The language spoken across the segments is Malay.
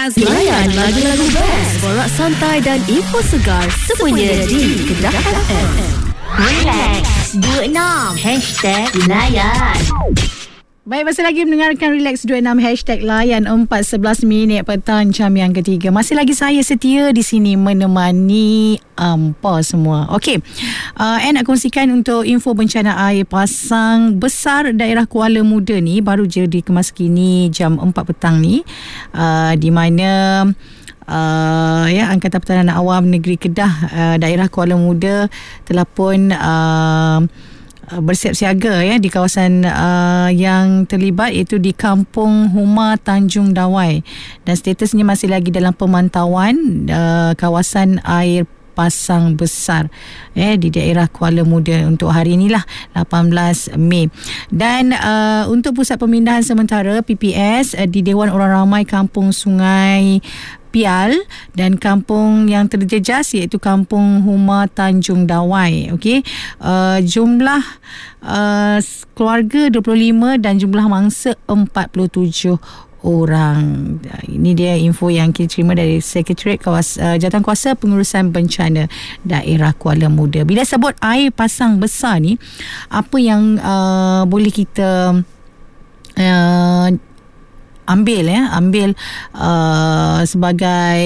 Layan lagu-lagu best, borak santai dan info segar semuanya di Kedah FM. Relax 26 #Layan. Baik, masih lagi mendengarkan Relax 26 #Layan 4:11 petang jam yang ketiga. Masih lagi saya setia di sini menemani apa semua. Okey, nak kongsikan untuk info bencana air pasang besar daerah Kuala Muda ni baru je dikemas kini jam 4 petang ni, di mana Angkatan Pertahanan Awam Negeri Kedah daerah Kuala Muda telah pun bersiap siaga di kawasan yang terlibat, iaitu di Kampung Huma Tanjung Dawai, dan statusnya masih lagi dalam pemantauan kawasan air pasang besar di daerah Kuala Muda untuk hari inilah 18 Mei. Dan untuk pusat pemindahan sementara PPS di Dewan Orang Ramai Kampung Sungai Pial dan kampung yang terjejas iaitu Kampung Huma Tanjung Dawai. Okey, jumlah keluarga 25 dan jumlah mangsa 47 orang. Ini dia info yang kita terima dari Sekretariat Jawatankuasa Pengurusan Bencana Daerah Kuala Muda. Bila sebut air pasang besar ni, apa yang boleh kita ambil sebagai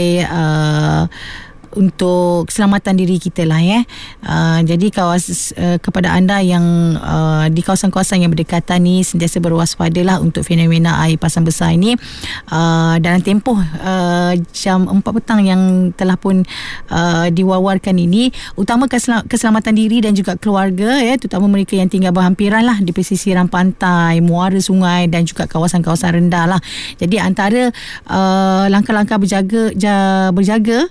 untuk keselamatan diri kita lah jadi kepada anda yang di kawasan-kawasan yang berdekatan ni, sentiasa berwaspadalah untuk fenomena air pasang besar ini. Dalam tempoh jam 4 petang yang telah pun diwawarkan ini, utama keselamatan diri dan juga keluarga, terutama mereka yang tinggal berhampiran lah di pesisiran pantai, muara sungai dan juga kawasan-kawasan rendah lah. Jadi antara langkah-langkah berjaga